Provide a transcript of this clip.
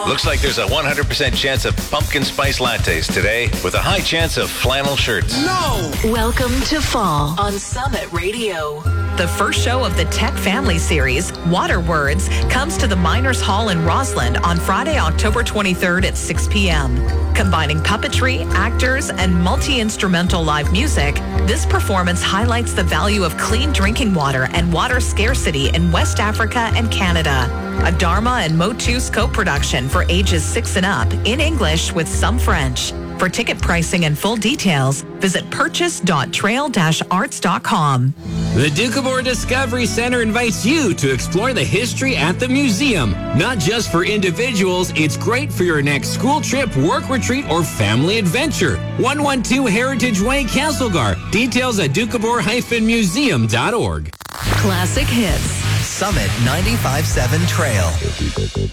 Looks like there's a 100% chance of pumpkin spice lattes today with a high chance of flannel shirts. No! Welcome to fall on Summit Radio. The first show of the Tech Family series, Water Words, comes to the Miners Hall in Rossland on Friday, October 23rd at 6 p.m. Combining puppetry, actors, and multi-instrumental live music, this performance highlights the value of clean drinking water and water scarcity in West Africa and Canada. A Dharma and Motus co-production for ages 6 and up in English with some French. For ticket pricing and full details, visit purchase.trail-arts.com. The Doukhobor Discovery Center invites you to explore the history at the museum. Not just for individuals, it's great for your next school trip, work retreat, or family adventure. 112 Heritage Way, Castlegar. Details at doukhobor-museum.org. Classic hits. Summit 95.7 Trail.